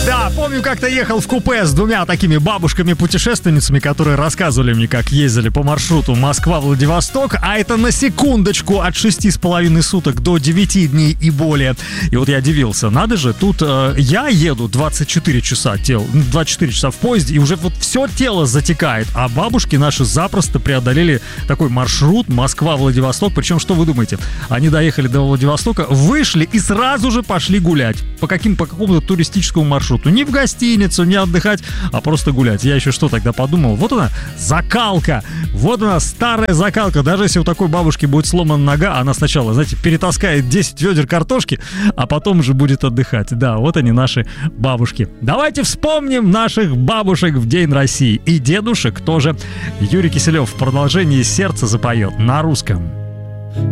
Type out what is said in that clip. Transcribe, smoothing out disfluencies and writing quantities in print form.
Да, помню, как-то ехал в купе с двумя такими бабушками-путешественницами, которые рассказывали мне, как ездили по маршруту Москва-Владивосток, а это на секундочку от 6,5 суток до 9 дней и более. И вот я удивился, надо же, тут я еду 24 часа в поезде, и уже вот все тело затекает, а бабушки наши запросто преодолели такой маршрут Москва-Владивосток, причем, что вы думаете, они доехали до Владивостока, вышли и сразу же пошли гулять по какому-то туристическому маршруту. Не в гостиницу, не отдыхать, а просто гулять. Я еще что тогда подумал? Вот она, закалка. Вот она, старая закалка. Даже если у такой бабушки будет сломана нога, она сначала, знаете, перетаскает 10 ведер картошки, а потом уже будет отдыхать. Да, вот они, наши бабушки. Давайте вспомним наших бабушек в День России. И дедушек тоже. Юрий Киселев в продолжении «Сердце запоет» на русском.